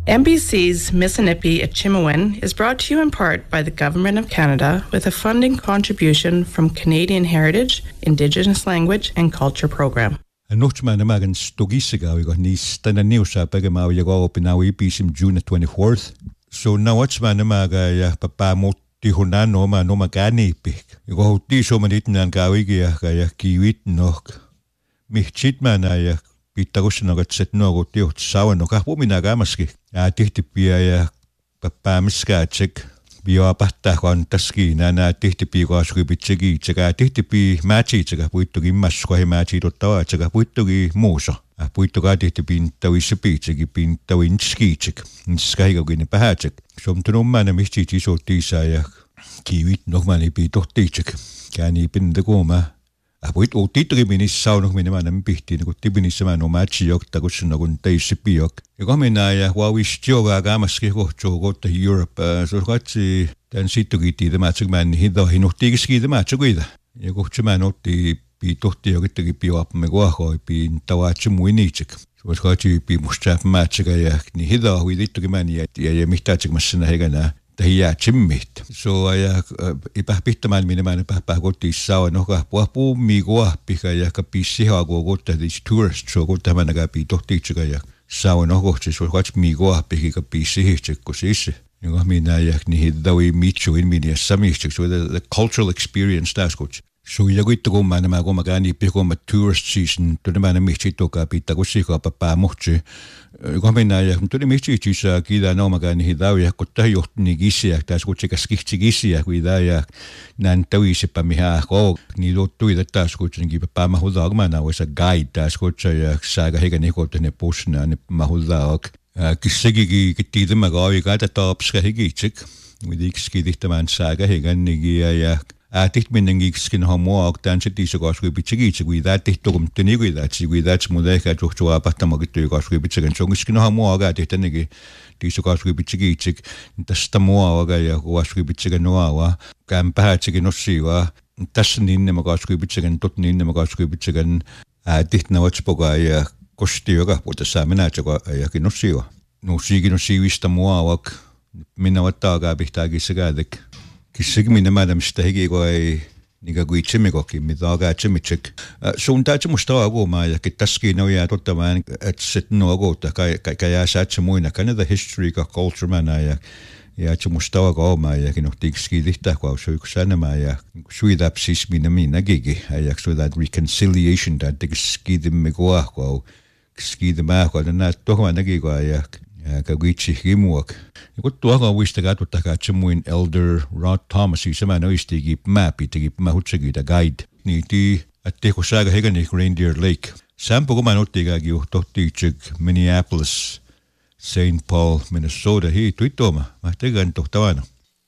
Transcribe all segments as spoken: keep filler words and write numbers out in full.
M B C's Mississippi at Chimawin is brought to you in part by the Government of Canada with a funding contribution from Canadian Heritage, Indigenous Language and Culture Program. Nochtman magan stogisiga we got nis tana niusa pegama we go up in our episim June twenty-fourth. So now what's man maga ya papa mo ti hunano ma no magani pik. You go ti so manit nan gawigi ya ya kiwit nok. Michit man ya pitagos no got set no go ti sawa no ka puminaga maski. Ya tihti pia ya papa miska check. Bio patta kon taski na na tihti pi ko asku bichigi chega tihti pi machi chega puittu gi masko he machi totta chega puittu gi muso a puittu ga tihti pin tawi sipi chegi pin tawin ski cheg skai go gine pahachek som trum mana michi chi so tisa ya kiwit nog mani pi totti cheg kani pin de goma a puit o titri minis sau nog mini mana pihti ko tibinis mana machi yok ta ko sno gun tai sipi yok e go mena ya wa wis joga ga maski go jogo ta Europe so gatsi den situ giti de machi man hido hinoti ski de machi guida e go chman otti pi totti yok te pi op me go ho pi tawachi muinichik so gatsi pi musta machi ga ya ni hido wi ditu man ya ya mihtachik masna hegana Tahia chimmit. So I ipahpita man miniman pahpagoti saw no ka puapu migo pika ya kapisi ha go go ta these tourists so go ta managa pi totti chiga ya saw no go so watch migo pika kapisi chik ko sisi. You know mina ya ni dawi michu in minia sami chik so the, the cultural experience das coach. So ya go to man ma go magani piko ma tourist season to the man michi to ka pita go sika papa mochi. Gomina ja tuli michi chisa kida no magani hidau ya kotta johtni gisia tas kutsika skihti gisia kuida ya nan tawisi pa miha ko ni do tuida tas kutsin gi pa mahuda agmana was a guide tas kutsa ya saga hega ne ko tene posna ne mahuda ok kisigi gi kitide magawi ga ta top skegi chik with the skidita man saga hega ni gi ya a ticht minning skin homo og dan sit dise gosku bichigi chigi da ticht dogum tenigu da chigi da chmuda ka chokchwa patta magtu gosku bichigan chong skin homo aga ticht negi dise gosku bichigi chig tastamo aga ya gosku bichigan no wa kam pa chigi no siwa tasnin ne gosku bichigan totnin ne gosku bichigan a ticht na wachpoga ya kostioga pota samena chaga ya ki no siwa no sigi no siwi stamo ak minna wattaga bihtagi sigadik Kisig mi nama dam stahigi go ai niga gui chimi go ki mi daga chimi chik so unta chimu stawa go ma ya kitaski no ya totta man at sit no go ta ka ka ya sa chimu na kana the history ka culture man ya ya chimu stawa go ma ya kino tikski dita ko so ku sana ma ya sui da psis mi na mi na gigi ya so that reconciliation that tikski de me go ko ski de ma ko na to ma na gi go ya ka gichi himuak ko tuaga wistaga to taka chimuin elder Rod Thomas i sama no istigi mapi tigi mahutsigi da guide ni ti atte ko saga hega ni Reindeer Lake sampo ko manotiga gi totti chig Minneapolis Saint Paul Minnesota hi tuitoma ma tegan to tawano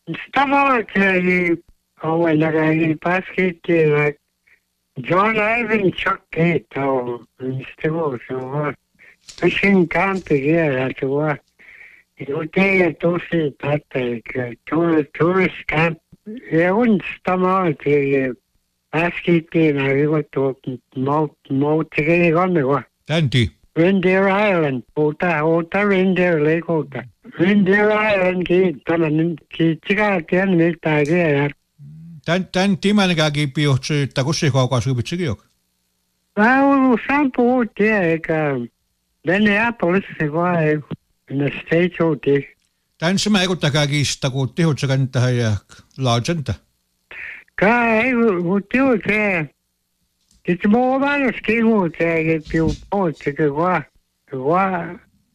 stava che o la gai basket like John Ivan Chuck it to stavo so fishing camp here at what you take to see that like tourist camp I wouldn't stomach to basket in I go to mo mo to on the what Tanti Reindeer Island Ota Ota Reindeer Lake Ota Reindeer Island ki tanan ki chiga tian ni ta ge Tan tan timanaga gi pio che takoshi ko ko su bichigyo Well sample te ka Minneapolis was in the state hotel. Tan sama ego takagi tako teho chaganta ya largenta. Kai hotel ke. It's more than a ski hotel if you go to the wa wa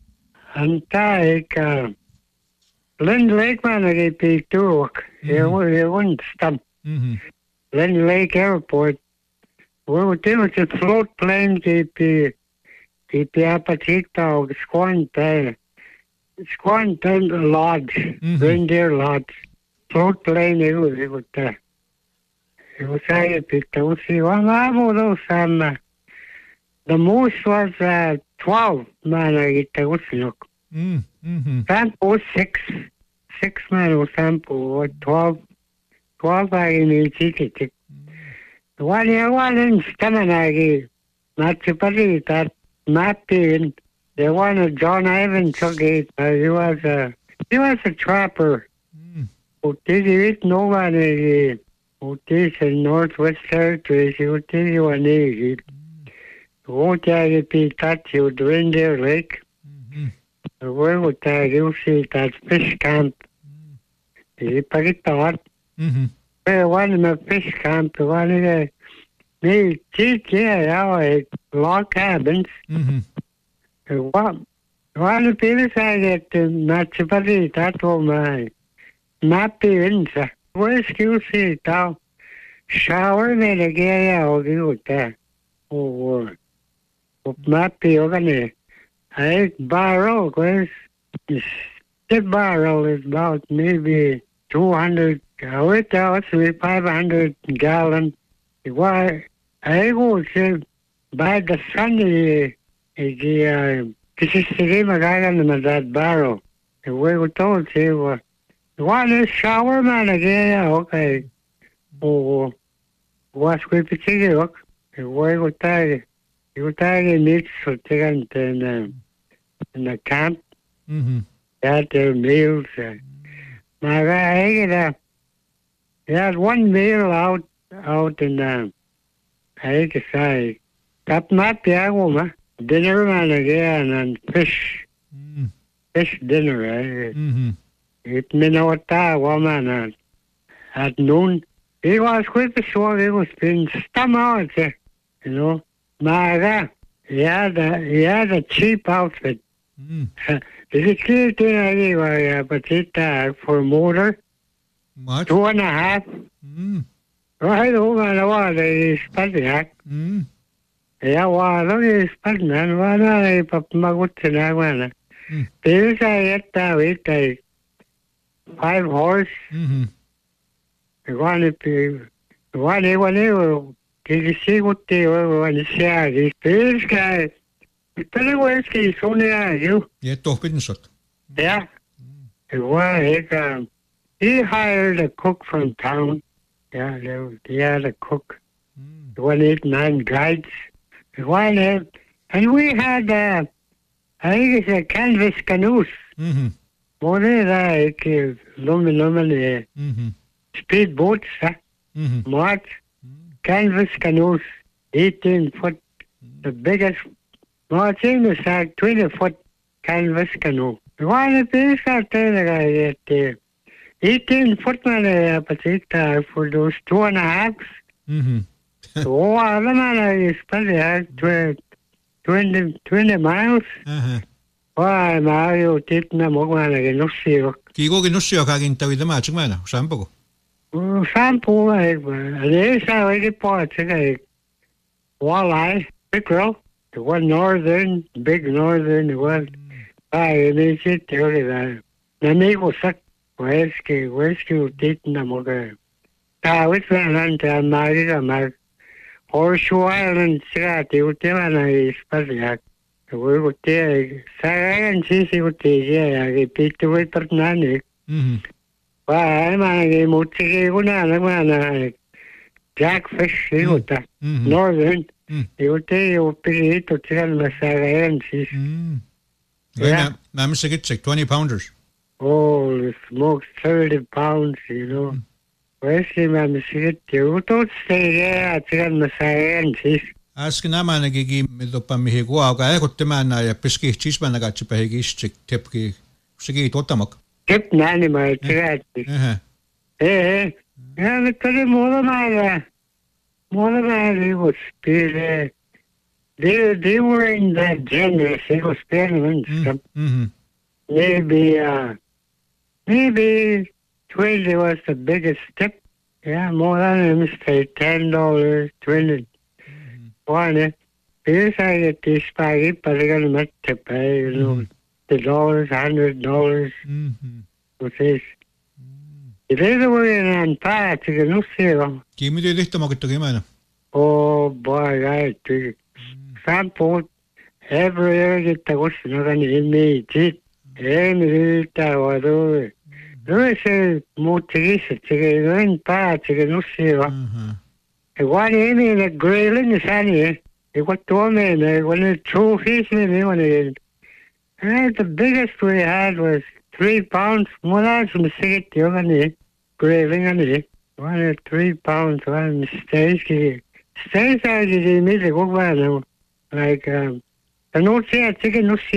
anta ka. Lynn Lake man I get to work. It wouldn't stop. Lynn Lake Airport. We were doing a float plane ke Ti piapatikta og squanta squanta lodge, Reindeer Lodge. Float plane it was it was there. It was I picked up see one of those um the moose was uh twelve man I get to look. Mm mm Sample six six man was sample twelve twelve I need ticket. The one I want in stamina not to put that Mapping They wanted John Ivan Chugate. Uh, he was a he was a trapper. Mm. Who did it? No one who did in Northwest Territories. Who did you an easy? Won't I be cut you to Reindeer Lake? Where would I you see that fish camp? You put it on. Where one of my fish camp, one of the me teach yeah, log cabins. What one of the people I get to match about that all my mappy inside. Where's you see it shower me the gay out you there. Oh, mappy organic. I barrel, because the barrel is about maybe two hundred, I went out with five hundred gallon. Why, I go to by the Sunday, the, uh, this is the game of that barrel. And we were told, say, well, one is shower man again, okay. Oh, what's with the chicken? And we were tired. You tired meat for chicken in, um, in the camp. Mm-hmm. They had their meals. Uh, my guy, they had one meal out out in the, I guess I, got not the agua, dinner man again and fish, Mm-hmm. fish dinner. Eh? Mm-hmm. It minota woman at, at noon. He was quite the show, he was being stum out, eh? You know. My guy, he had a, he had a cheap outfit. Mm-hmm. It's a clear thing anyway, but it uh, for motor, Much? two and a half. Mm-hmm. Right over the water is Spadiak. Mm-hmm. Yeah, water is Spadman, one I put my good to that one. There's a yet uh, with a five horse. Mm-hmm. One if you one day one day did you see what they were when you share this? This guy, tell you where he's only are you. Yeah, toch bidden zot. Yeah. Well, he, um, he hired a cook from town. Yeah, they, he had a cook. Mm. One eight nine guides. One had, and we had, uh, I think it's a canvas canoes. Mm-hmm. More than like uh, lumen lumen uh, Mm-hmm. speed boats, huh? Mm-hmm. March, canvas canoes, eighteen foot, the biggest. No, I think it's like twenty foot canvas canoe. One of these out there, uh, eighteen foot man, uh, but it, uh, for those two and a halves. Mm-hmm. Oh, the man is probably uh, twenty, twenty miles. Uh-huh. Why, Mario, tip na mo man again, no see. Kiko ginusyo kagin tawid na matching mana. Saan po ko? Sample, and there's how I get parts, like walleye, pickerel, the one northern, big northern, the one, I mean, shit, there, the name was suck, whiskey, whiskey, taking them over. I was running to America, my Horseshoe Island, Scott, they would tell me, I suppose, we would take, Sagan, she would take, yeah, I get the way to Nani. Mm-hmm. Why, man, một cái con nào mà là jackfish, you know that northern, you take your pig to tell me Sagaensis. Yeah, I'm sick at twenty pounders. Oh, it smokes thirty pounds, you know. Where's the man sick? You don't stay there at tell me Sagaensis. Ask naman nagigi medyo pamihigwa kaya ko temana ya piski cheese man nagatsi pahigis check tepki sige totamak. Tip nani my tragedy. Uh-huh. Eh, yeah, the pretty more my more my was still they they were in that generous, they were spending Mm-hmm. maybe uh maybe twenty was the biggest tip. Yeah, more than a mistake, ten dollars, twenty one. Here's I get this spaghetti, but I got a tip, you know. The dollars, hundred dollars. Mm-hmm. What is? It is a way in part to no zero. Give me the list of the game. Oh boy, I do. Sample every year get the was not an image. Any or do. There is a motivation to get in part to no zero. One in the grailing is any. It was told me when it true fish me when it And the biggest we had was three pounds. More than some sick yogani, graving on it. One or three pounds, one stage. Stage I did immediately go by now. Like, um, I don't say I take it no